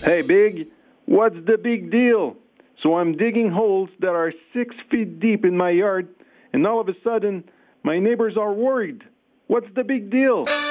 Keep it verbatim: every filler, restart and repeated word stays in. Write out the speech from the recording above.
Hey, Big, what's the big deal? So I'm digging holes that are six feet deep in my yard, and all of a sudden, my neighbors are worried. What's the big deal?